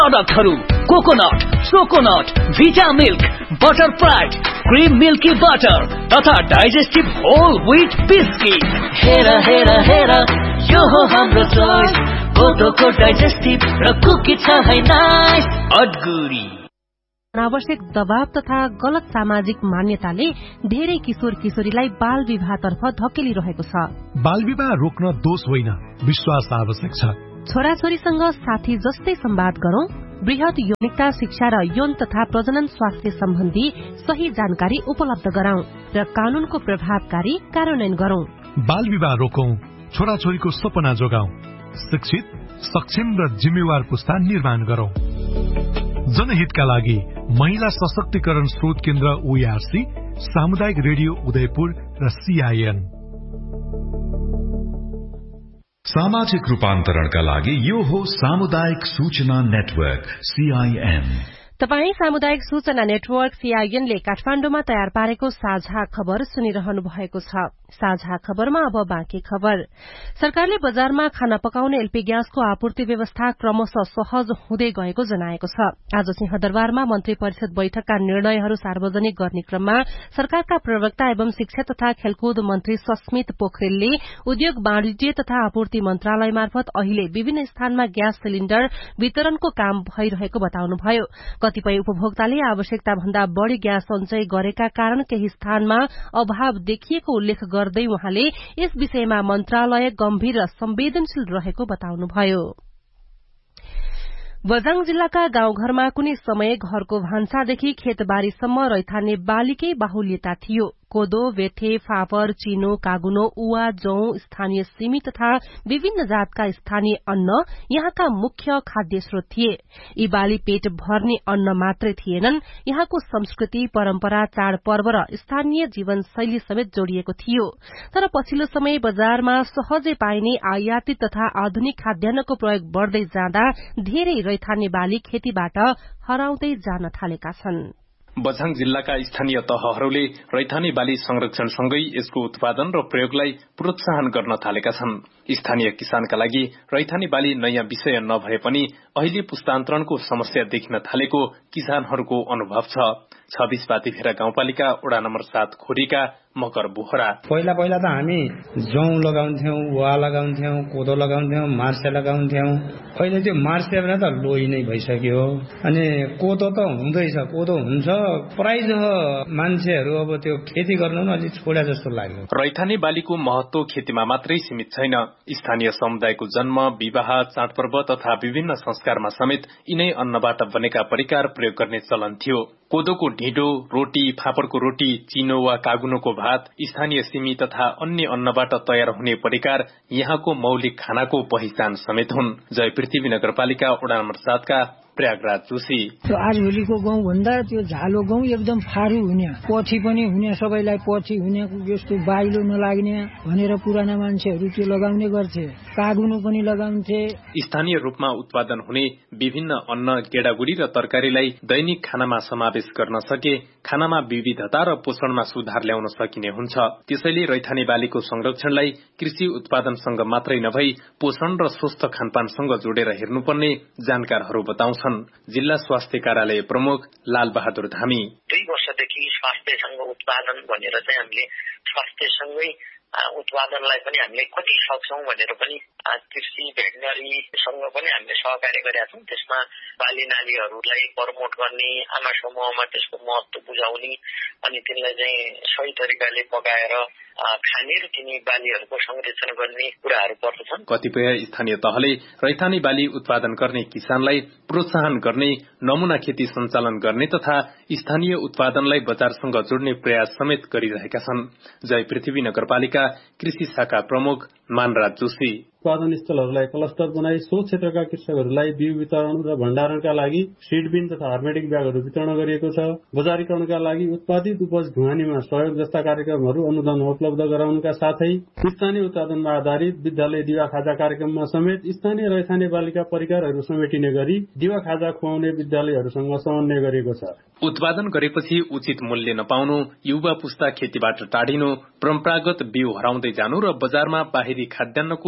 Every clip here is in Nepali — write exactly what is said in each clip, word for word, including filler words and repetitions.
प्रोडक्टहरू कोकोनट, सोकोनट, भिटा milk, butterfly, cream milky butter तथा डाइजेस्टिभ होल व्हीट बिस्किट। हेर हेर हेर यो हो हाम्रो चोइस, कोदोको डाइजेस्टिभ र कुकी छ है नाइस अडगुरी। अनावश्यक दबाव तथा गलत सामाजिक मान्यताले धेरै किशोर किशोरीलाई बाल विवाहतर्फ धकेलिरहेको छ। बाल विवाह रोक्न दोष होइन, विश्वास आवश्यक छ। छोराछोरीसँग साथी जस्तै संवाद गरौं, वृहत यौनिकता शिक्षा र यौन तथा प्रजनन स्वास्थ्य सम्बन्धी सही जानकारी उपलब्ध गराउँ र कानूनको प्रभावकारी कार्यान्वयन गरौं। बाल विवाह रोकौं, छोराछोरीको सपना जोगाउँ, शिक्षित, सक्षम र जिम्मेवार पुस्ता निर्माण गरौं। जनहितका लागि महिला सशक्तिकरण स्रोत केन्द्र ओआरसी, सामुदायिक रेडियो उदयपुर र सीआईएन। सामाजिक रूपान्तरणका लागि यो हो सामुदायिक सूचना नेटवर्क सीआईएन। तपाई सामुदायिक सूचना नेटवर्क सीआईएन ले काठमाण्डुमा तयार पारेको साझा खबर सुनिरहनु भएको छ। साझा खबरमा अब बाँकी खबर। सरकारले बजारमा खाना पकाउने एलपी ग्यासको आपूर्ति व्यवस्था क्रमशः सहज हुँदै गएको जनाएको छ। आज सिंहदरबारमा मन्त्री परिषद बैठकका निर्णयहरू सार्वजनिक गर्ने क्रममा सरकारका प्रवक्ता एवं शिक्षा तथा खेलकुद मन्त्री सस्मित पोखरेलले उद्योग वाणिज्य तथा आपूर्ति मन्त्रालय मार्फत अहिले विभिन्न स्थानमा ग्यास सिलिण्डर वितरणको काम भइरहेको बताउनुभयो। कतिपय उपभोक्ताले आवश्यकता भन्दा बढ़ी ग्यास सञ्चय गरेका कारण केही स्थानमा अभाव देखिएको उल्लेख गर्दै उहाँले यस विषयमा मन्त्रालय गम्भीर र संवेदनशील रहेको बताउनुभयो। बझाङ जिल्लाका गाउँघरमा कुनै समय घरको भान्सादेखि खेतबारीसम्म रैथाने बालीकै बाहुल्यता थियो। कोदो, बेथे, फापर, चिनो, कागुनो, उवा, जौं, स्थानीय सिमी तथा विभिन्न जातका स्थानीय अन्न यहाँका मुख्य खाद्य स्रोत थिए। यी बाली पेट भर्ने अन्न मात्रै थिएनन्, यहाँको संस्कृति, परम्परा, चाडपर्व र स्थानीय जीवनशैली समेत जोडिएको थियो। तर पछिल्लो समय बजारमा सहजै पाइने आयातित तथा आधुनिक खाद्यान्नको प्रयोग बढ़दै जाँदा धेरै रैथाने बाली खेतीबाट हराउँदै जान थालेका छन्। बझाङ जिल्लाका स्थानीय तहहरूले रैथाने बाली संरक्षणसँगै यसको उत्पादन र प्रयोगलाई प्रोत्साहन गर्न थालेका छन्। स्थानीय किसानका लागि रैथाने बाली नयाँ विषय नभए पनि अहिले पुस्तान्तरणको समस्या देखिन थालेको किसानहरूको अनुभव छ। छब्बीस बातीफेरा गाउँपालिका वडा नम्बर सात खोरीका मकर बोहरा। पहिला पहिला त हामी जौं लगाउँथ्यौं, वा लगाउँथ्यौं, कोदो लगाउँथ्यौं, मार्से लगाउँथ्यौं। अहिले त्यो मार्से भने त लोही नै भइसक्यो। अनि कोदो त हुँदैछ, कोदो हुन्छ, प्राय मान्छेहरू अब त्यो खेती गर्नु अलि छोड्या जस्तो लाग्यो। रैथाने बालीको महत्व खेतीमा मात्रै सीमित छैन। स्थानीय समुदायको जन्म, विवाह, चाडपर्व तथा विभिन्न संस्कारमा समेत यिनै अन्नबाट बनेका परिकार प्रयोग गर्ने चलन थियो। कोदोको ढिँडो, रोटी, फापरको रोटी, चिनो वा कागुनोको भात, स्थानीय सिमी तथा अन्य अन्नबाट तयार हुने परिकार यहाँको मौलिक खानाको पहिचान समेत हुन्। जय पृथ्वी नगरपालिका वडा नम्बर सातका प्रयागराज जोशी। त्यो आजभोलिको गहुँ भन्दा त्यो झालो गहुँ एकदम फारू हुने, पछि पनि हुने, सबैलाई पछि हुने, यस्तो बाइलो नलाग्ने भनेर पुराना मान्छेहरू त्यो लगाउने गर्थे। कागुनो पनि लगाउँथे। स्थानीय रूपमा उत्पादन हुने विभिन्न अन्न, गेडागुडी र तरकारीलाई दैनिक खानामा समावेश गर्न सके खानामा विविधता र पोषणमा सुधार ल्याउन सकिने हुन्छ। त्यसैले रैथाने बालीको संरक्षणलाई कृषि उत्पादनसँग मात्रै नभई पोषण र स्वस्थ खानपानसँग जोडेर हेर्नुपर्ने जानकारहरू बताउँछन्। जिल्ला स्वास्थ्य कार्यालय प्रमुख लाल बहादुर धामी। दुई वर्षदेखि स्वास्थ्यसँग उत्पादन भनेर चाहिँ हामीले स्वास्थ्यसँगै उत्पादनलाई पनि हामीले कति सक्छौं भनेर पनि कृषि भेटनरीसँग पनि हामीले सहकार्य गरेका छौं। त्यसमा बाली नालीहरूलाई प्रमोट गर्ने, आमा समूहमा त्यसको महत्व बुझाउने अनि तिनलाई चाहिँ सही तरिकाले पकाएर खाने र तिनी बालीहरूको संरक्षण गर्ने कुराहरू पर्दछन्। कतिपय स्थानीय तहले रैथाने बाली उत्पादन गर्ने किसानलाई प्रोत्साहन गर्ने, नमूना खेती सञ्चालन गर्ने तथा स्थानीय उत्पादनलाई बजारसँग जोड्ने प्रयास समेत गरिरहेका छन्। जय पृथ्वी नगरपालिका कृषि शाखा प्रमुख मानराज जोशी। उत्पादन स्थलहरूलाई क्लस्टर बनाई सो क्षेत्रका कृषकहरूलाई बिउ वितरण र भण्डारणका लागि सीड बिन तथा हर्मेटिक ब्यागहरू वितरण गरिएको छ। बजारीकरणका लागि उत्पादित उपज ढुवानीमा सहयोग जस्ता कार्यक्रमहरू अनुदान उपलब्ध गराउनका साथै स्थानीय उत्पादनमा आधारित विद्यालय दिवा खाजा कार्यक्रममा समेत स्थानीय रैथाने बालीका परिकारहरू समेटिने गरी दिवा खाजा खुवाउने विद्यालयहरूसँग समन्वय गरिएको छ। उत्पादन गरेपछि उचित मूल्य नपाउनु, युवा पुस्ता खेतीबाट टाढिनु, परम्परागत बिउ हराउँदै जानु र बजारमा बाहिरी खाद्यान्नको निर्भर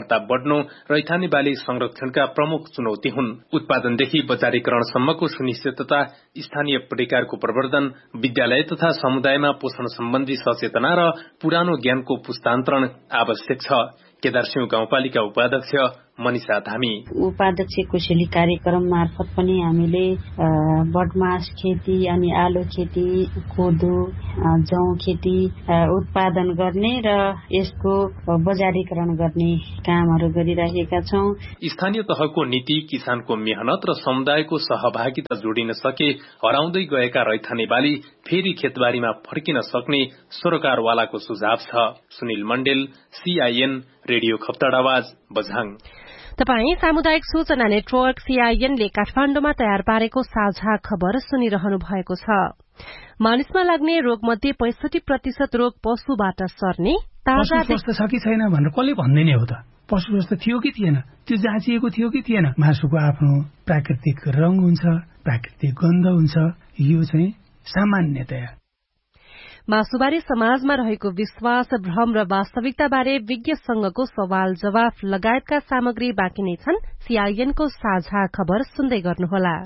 निर्भरता बढ्नु रैथाने बाली संरक्षणका प्रमुख चुनौती हुन्। उत्पादनदेखि बजारीकरणसम्मको सुनिश्चितता, स्थानीय परिकारको प्रवर्धन, विद्यालय तथा समुदायमा पोषण सम्बन्धी सचेतना र पुरानो ज्ञानको पुस्तान्तरण आवश्यक छ। केदारसिंह गाउँपालिका उपाध्यक्ष मनिषा धामी उपाध्यक्ष कोसेली कार्यक्रम मार्फत पनि हामीले बटमास खेती अनि आलु खेती, कोदो, जौ खेती उत्पादन गर्ने र यसको बजारीकरण गर्ने कामहरू गरिरहेका छौं। स्थानीय तहको नीति, किसानको मेहनत र समुदायको सहभागिता जोडिन सके हराउँदै गएका रैथाने बाली फेरि खेतबारीमा फर्किन सक्ने सरोकारवालाको सुझाव छ। सुनिल मण्डेल, सीआईएन रेडियो खप्तड आवाज, बझाङ। तपाई सामुदायिक सूचना नेटवर्क सीआईएनले काठमाण्डुमा तयार पारेको साझा खबर सुनिरहनु भएको छ। मानिसमा लाग्ने रोगमध्ये पैंसठी प्रतिशत रोग पशुबाट सर्ने ताजा स्वास्थ्य छ कि छैन भनेर कसले भन्दैन हो त? पशु स्वास्थ्य थियो कि थिएन, त्यो जाँचिएको थियो कि थिएन? मासुको आफ्नो प्राकृतिक रंग हुन्छ, प्राकृतिक गन्ध हुन्छ, यो चाहिँ सामान्यतया। मासुबारे समाजमा रहेको विश्वास, भ्रम र वास्तविकताबारे विज्ञसँगको सवाल जवाफ लगायतका सामग्री बाँकी नै छन्। सीआईएनको साझा खबर सुन्दै गर्नुहोला।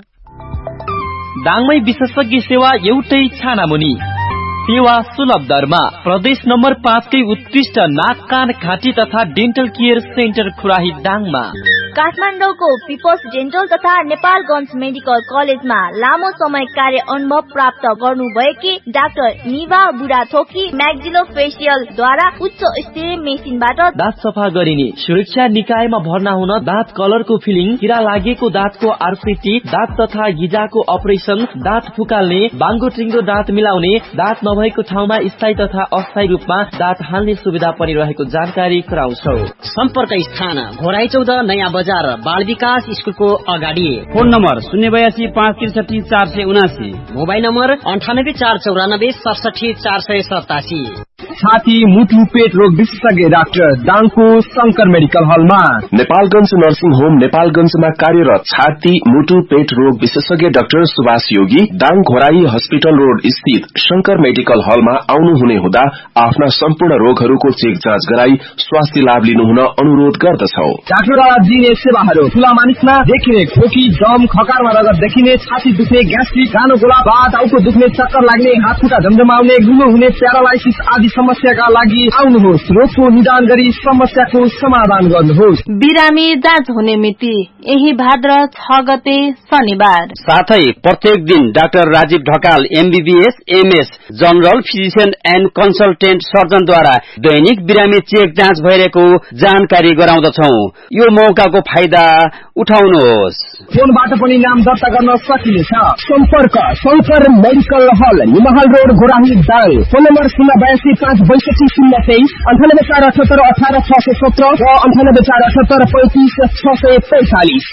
दाङमै विशेषज्ञ सेवा एउटै छानामुनि, सेवा सुलभ दरमा। प्रदेश नम्बर पाँचकै उत्कृष्ट नाक कान घाँटी तथा डेन्टल केयर सेन्टर खुराही दाङमा। काठमाडौँको पिपल्स डेन्टल तथा नेपालगञ्ज मेडिकल कलेजमा लामो समय कार्य अनुभव प्राप्त गर्नुभएकी डाक्टर निभा बुढाथोकी म्याक्सिलो फेसियलद्वारा उच्च स्तरीय मेसिनबाट दाँत सफा गरिने, सुरक्षा निकायमा भर्ना हुन दाँत कलरको फिलिङ, किरा लागेको दाँतको आरसीटी, दाँत तथा गिजाको अपरेसन, दाँत फुकाल्ने, बाङ्गो टिङ्गो दाँत मिलाउने, दाँत नभएको ठाउँमा स्थायी तथा अस्थायी रूपमा दाँत हाल्ने सुविधा पनि रहेको जानकारी गराउँछौ। सम्पर्क स्थान घोराई चौध नयाँ बजार बाल विकास स्कुलको अगाडि। फोन नम्बर शून्य बयासी पाँच त्रिसठी चार सय उनासी। मोबाइल नम्बर अन्ठानब्बे चार चौरानब्बे सडसठी चार सय सतासी। छाती मुटु पेट रोग विशेषज्ञ डाक्टर दाङको शंकर मेडिकल हलमा। नेपालगञ्ज नर्सिङ होम नेपालगञ्जमा कार्यरत छाती मुटु पेट रोग विशेषज्ञ डाक्टर सुभाष योगी दाङ घोराई हस्पिटल रोड स्थित शंकर मेडिकल हलमा आउनुहुने हुँदा आफ्ना सम्पूर्ण रोगहरूको चेक जाँच गराई स्वास्थ्य लाभ लिनुहुन अनुरोध गर्दछौ। डाक्टरद्वारा दिइने सेवाहरू ठूला मानिसमा देखिने खोकी, दम, खकारमा रगत देखिने, छाती दुख्ने, ग्यास्ट्रिक, गानो गोला, बाथ, टाउको दुख्ने, चक्कर लाग्ने, हात खुट्टा झमझमाउने, गुलो हुने, प्यारालाइसिस आदि समस्याका लागि आउनुहोस्। रोगको निदान गरी समस्याको समाधान गर्नुहोस्। बिरामी जाँच हुने मिति यही भाद्र छ गते शनिबार। साथै प्रत्येक दिन doctor Rajiv Dhakal MBBS MS general physician and consultant सर्जनद्वारा दैनिक बिरामी चेक जाँच भइरहेको जानकारी गराउँदछौ। यो मौकाको फाइदा उठाउनुहोस्। फोनबाट पनि नाम दर्ता गर्न सकिनेछ। सम्पर्क शंकर मेडिकल हल, निमहल road, Ghorahi Dang. Phone number शून्य बयासी पाँच बैसठी शून्य तेइस, अन्ठानब्बे चार अठहत्तर अठार छ सय सत्र र अन्ठानब्बे चार अठहत्तर पैंतिस छ सय पैंतालिस।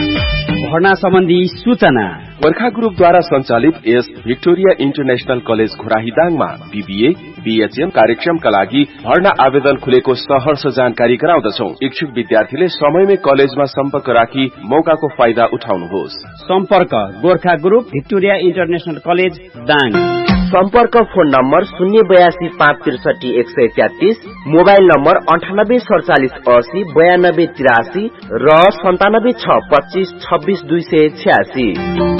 भर्ना सम्बन्धी सूचना गोर्खा ग्रुपद्वारा सञ्चालित S Victoria international college Ghorahi दाङमा BBA BHM कार्यक्रमका लागि भर्ना आवेदन खुलेको सहर्ष जानकारी गराउँदछौ। इच्छुक विद्यार्थीले समयमै कलेजमा सम्पर्क राखी मौकाको फाइदा उठाउनुहोस्। सम्पर्क Gorkha group Victoria international college Dang. सम्पर्क फोन नम्बर शून्य बयासी पाँच त्रिसठी एक सय तेत्तीस, मोबाइल नम्बर अन्ठानब्बे सडचालिस असी बयानब्बे तिरासी र सन्तानब्बे छ पच्चीस छब्बीस दुई सय छ्यासी।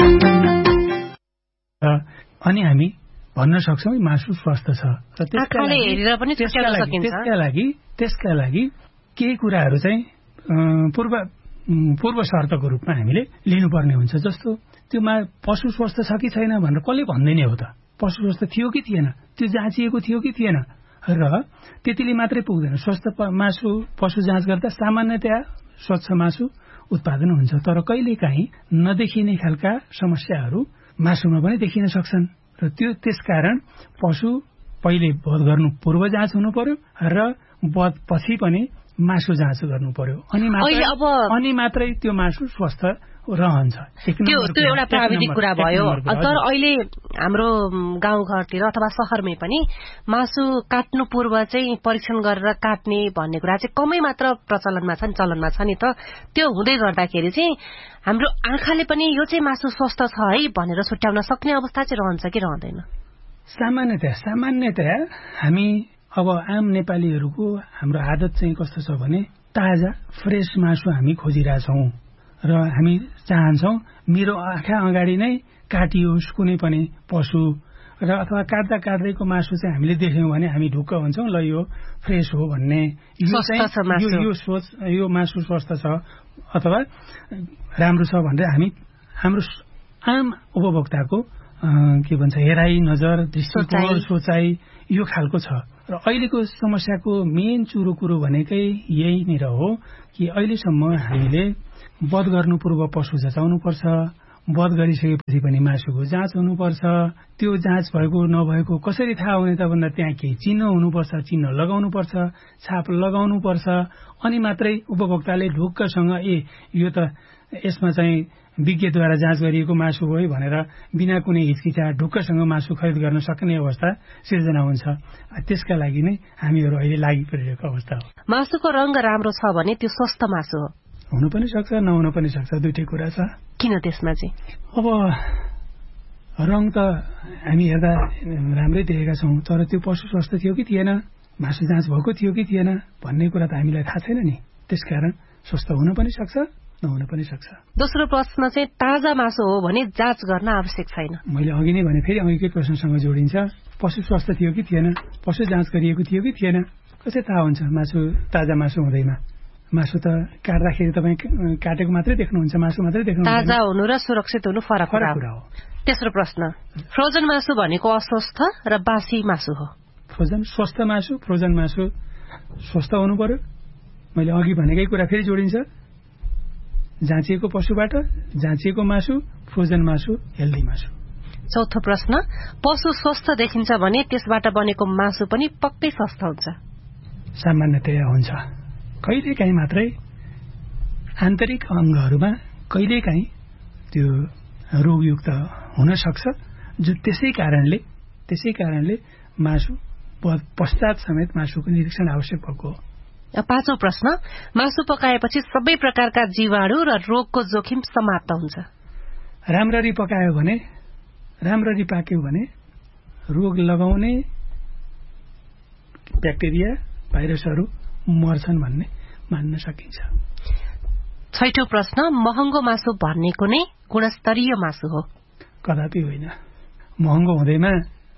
अनि हामी भन्न सक्छौ मासु स्वस्थ छ र त्यसका लागि त्यसका लागि केही कुराहरू चाहिँ पूर्व पूर्व शर्तको रूपमा हामीले लिनुपर्ने हुन्छ। जस्तो त्यो पशु स्वस्थ छ कि छैन भनेर कसले भन्दैन हो त? पशु स्वस्थ थियो कि थिएन, त्यो जाँचिएको थियो कि थिएन र त्यतिले मात्रै पुग्दैन। स्वस्थ मासु पशु जाँच गर्दा सामान्यतया स्वच्छ मासु उत्पादन हुन्छ, तर कहिलेकाहीँ नदेखिने खालका समस्याहरू मासुमा पनि देखिन सक्छन् र त्यो त्यसकारण पशु पहिले वध गर्नु पूर्व जाँच हुनु पर्यो र वध पछि पनि मासु जाँच गर्नु पर्यो, अनि अनि मात्रै त्यो मासु स्वस्थ रहन्छ। त्यो त्यो एउटा प्राविधिक कुरा भयो। तर अहिले हाम्रो गाउँघरतिर अथवा शहरमै पनि मासु काट्नु पूर्व चाहिँ परीक्षण गरेर काट्ने भन्ने कुरा चाहिँ कमै मात्र प्रचलनमा छ नि चलनमा छ नि त। त्यो हुँदै गर्दाखेरि चाहिँ हाम्रो आँखाले पनि यो चाहिँ मासु स्वस्थ छ है भनेर छुट्याउन सक्ने अवस्था चाहिँ रहन्छ कि रहँदैन? सामान्यतया सामान्यतया हामी अब आम नेपालीहरूको हाम्रो आदत चाहिँ कस्तो छ भने ताजा फ्रेस मासु हामी खोजिरहेछौं र हामी चाहन्छौं मेरो आँखा अगाडि नै काटियोस् कुनै पनि पशु र अथवा काट्दा काट्दैको मासु चाहिँ हामीले देख्यौं भने हामी ढुक्क हुन्छौं ल यो फ्रेस हो भन्ने यो चाहिँ यो सोच यो मासु स्वस्थ छ अथवा राम्रो छ भनेर हामी हाम्रो आम उपभोक्ताको के भन्छ हेराई नजर दृष्टिकोण सोचाइ यो खालको छ र अहिलेको समस्याको मेन चुरो कुरो भनेकै यही नै हो कि अहिलेसम्म हामीले वध गर्नु पूर्व पशु जचाउनु पर्छ वध गरिसकेपछि पनि मासुको जाँच हुनुपर्छ त्यो जाँच भएको नभएको कसरी थाहा हुने त भन्दा त्यहाँ केही चिन्ह हुनुपर्छ चिन्ह लगाउनु पर्छ छाप लगाउनु पर्छ अनि मात्रै उपभोक्ताले ढुक्कसँग ए यो त यसमा चाहिँ विज्ञद्वारा जाँच गरिएको मासु हो है भनेर बिना कुनै हिचकिचाहट ढुक्कसँग मासु खरिद गर्न सक्ने अवस्था सिर्जना हुन्छ त्यसका लागि नै हामीहरू अहिले लागि परिरहेको अवस्था हो मासुको रंग राम्रो छ भने त्यो स्वस्थ मासु हो हुनु पनि सक्छ नहुन पनि सक्छ दुईटै कुरा छ किन त्यसमा चाहिँ अब रंग त हामी हेर्दा राम्रै देखेका छौं तर त्यो पशु स्वस्थ थियो कि थिएन मासु जाँच भएको थियो कि थिएन भन्ने कुरा त हामीलाई थाहा छैन नि त्यसकारण स्वस्थ हुन पनि सक्छ नहुन पनि सक्छ दोस्रो प्रश्न चाहिँ ताजा मासु हो भने जाँच गर्न आवश्यक छैन मैले अघि नै भने फेरि अघिकै प्रश्नसँग जोडिन्छ पशु स्वस्थ थियो कि थिएन पशु जाँच गरिएको थियो कि थिएन कसै थाहा हुन्छ मासु ताजा मासु हुँदैमा मासु त काट्दाखेरि तपाईँ काटेको मात्रै देख्नुहुन्छ मासु मात्रै देख्नुहुन्छ ताजा हुनु र सुरक्षित हुनु फरक कुरा हो तेस्रो प्रश्न फ्रोजन मासु भनेको अस्वस्थ र बासी मासु हो फ्रोजन स्वस्थ मासु फ्रोजन मासु स्वस्थ हुनु पर्यो मैले अघि भनेकै कुरा फेरि जोडिन्छ जाँचिएको पशुबाट जाँचिएको मासु फ्रोजन मासु हेल्दी मासु चौथो प्रश्न पशु स्वस्थ देखिन्छ भने त्यसबाट बनेको मासु पनि पक्कै स्वस्थ हुन्छ सामान्यतया हुन्छ कहिलेकाहीँ मात्रै आन्तरिक अंगहरूमा कहिलेकाहीँ त्यो रोगयुक्त हुन सक्छ जो त्यसै कारणले त्यसै कारणले मासु पश्चात समेत मासुको निरीक्षण आवश्यक भएको हो पाँचौं प्रश्न मासु पकाएपछि सबै प्रकारका जीवाणु र रोगको जोखिम समाप्त हुन्छ राम्ररी पकायो भने राम्ररी पाक्यो भने रोग लगाउने ब्याक्टेरिया भाइरसहरू मर्छन् भन्ने मान्न सकिन्छ छैठौं प्रश्न महँगो मासु भनेको नै गुणस्तरीय मासु हो कदापि होइन महँगो हुँदैमा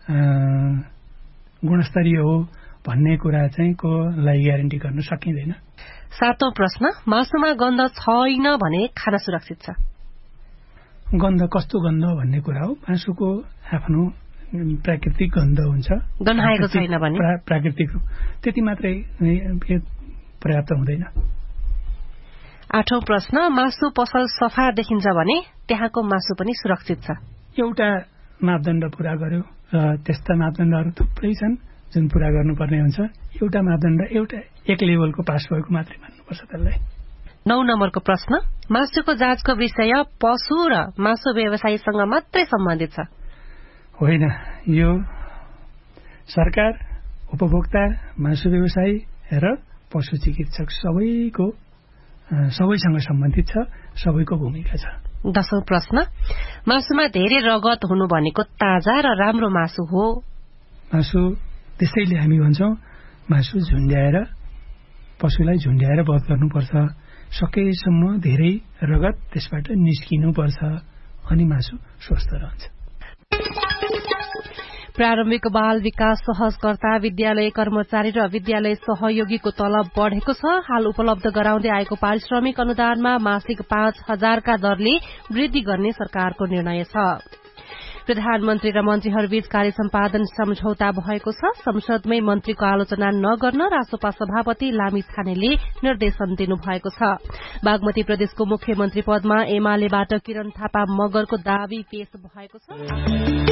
गुणस्तरीय हो भन्ने कुरा चाहिँ को लाई ग्यारेन्टी गर्न सकिँदैन सातौं प्रश्न मासुमा गन्ध छैन भने खान सुरक्षित छ गन्ध कस्तो गन्ध भन्ने कुरा हो मासुको आफ्नो प्राकृतिक गन्ध हुन्छ गन्हाएको छैन भने प्राकृतिक त्यति मात्रै पर्याप्त हुँदैन आठौं प्रश्न मासु पसल सफा देखिन्छ भने त्यहाँको मासु पनि सुरक्षित छ एउटा मापदण्ड पूरा गर्यो र त्यस्ता मापदण्डहरू थुप्रै छन् जुन पूरा गर्नुपर्ने हुन्छ एउटा मापदण्ड एउटा एक लेभलको पास भएको मात्रै मान्नुपर्छ त्यसलाई नौ नम्बरको प्रश्न मासुको जाँचको विषय पशु र मासु व्यवसायीसँग मात्रै सम्बन्धित छ होइन यो सरकार उपभोक्ता मासु व्यवसायी र पशु चिकित्सक सबैको सबैसँग सम्बन्धित छ सबैको भूमिका छ दशौं प्रश्न मासुमा धेरै रगत हुनु भनेको ताजा र राम्रो मासु हो मासु त्यसैले हामी भन्छौं मासु झुन्ड्याएर पशुलाई झुन्ड्याएर वध गर्नुपर्छ सकेसम्म धेरै रगत त्यसबाट निस्किनुपर्छ अनि मासु स्वस्थ रहन्छ प्रारम्भिक बाल विकास सहजकर्ता विद्यालय कर्मचारी र विद्यालय सहयोगीको तलब बढ़ेको छ हाल उपलब्ध गराउँदै आएको पारिश्रमिक अनुदानमा मासिक पाँच हजारका दरले वृद्धि गर्ने सरकारको निर्णय छ प्रधानमन्त्री र मन्त्रीहरूबीच कार्य सम्पादन सम्झौता भएको छ संसदमै मन्त्रीको आलोचना नगर्न रासोपा सभापति लामी छानेले निर्देशन दिनुभएको छ बागमती प्रदेशको मुख्यमन्त्री पदमा एमालेबाट किरण थापा मगरको दावी पेश भएको छ